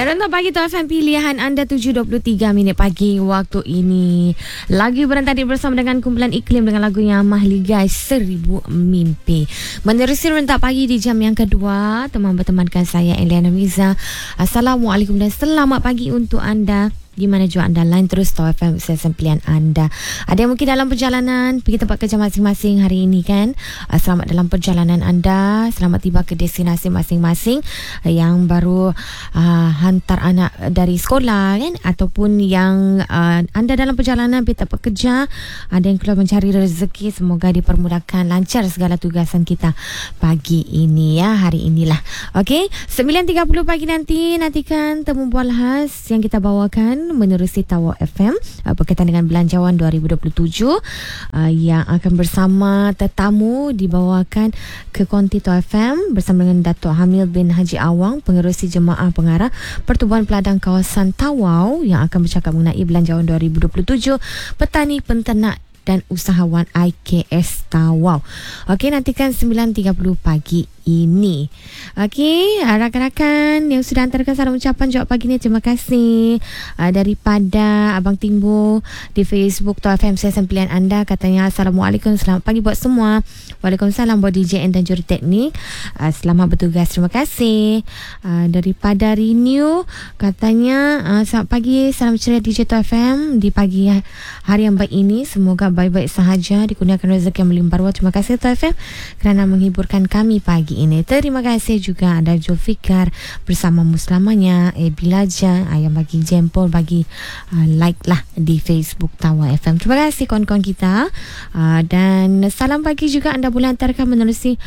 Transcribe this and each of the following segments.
Rentak pagi tu FM pilihan anda 7.23 minit pagi waktu ini. Lagi berantadi bersama dengan kumpulan iklim dengan lagu yang Mahli guys, Seribu Mimpi. Menerusi rentak pagi di jam yang kedua, teman bertemankan saya Eliana Miza. Assalamualaikum dan selamat pagi untuk anda. Di mana jua anda line terus Star FM stesen pilihan anda. Ada yang mungkin dalam perjalanan pergi tempat kerja masing-masing hari ini kan. Selamat dalam perjalanan anda. Selamat tiba ke destinasi masing-masing. Yang baru hantar anak dari sekolah kan, ataupun yang anda dalam perjalanan pergi tempat kerja, ada yang keluar mencari rezeki, semoga dipermudahkan, lancar segala tugasan kita pagi ini ya, hari inilah. Okey, 9.30 pagi nantikan temu bual khas yang kita bawakan menerusi Tawa FM berkaitan dengan Belanjawan 2027 yang akan bersama tetamu dibawakan ke Konti Tawa FM bersama dengan Datuk Hamil bin Haji Awang, pengerusi Jemaah Pengarah Pertubuhan Peladang Kawasan Tawau, yang akan bercakap mengenai Belanjawan 2027 petani, penternak dan usahawan IKS Tawau. Okey, nantikan 9.30 pagi ini. Okey, rakan-rakan yang sudah hantarkan salam ucapan jawab pagi ni, terima kasih. Daripada Abang Timbo di Facebook Tawa FM stesen pilihan anda, katanya Assalamualaikum, selamat pagi buat semua. Waalaikumsalam buat DJN dan juri teknik. Selamat bertugas, terima kasih. Daripada Renew, katanya selamat pagi, salam ceria DJ Tawa FM di pagi hari yang baik ini. Semoga baik-baik sahaja, dikurniakan rezeki yang melimpah ruah. Terima kasih Tawa FM kerana menghiburkan kami pagi ini. Terima kasih juga ada Zulfikar bersama muslamanya, Bilaja yang bagi jempol, bagi like lah di Facebook Tawa FM. Terima kasih kawan-kawan kita. Dan salam pagi juga anda boleh hantarkan menerusi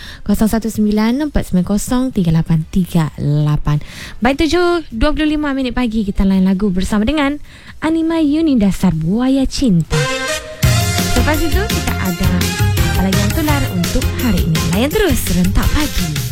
0194903838. Baik, 7.25 minit pagi kita lain lagu bersama dengan Anima Yuni Dasar Buaya Cinta. Lepas itu kita ada apa lagi yang tular untuk hari ini. Layan terus Rentak Pagi.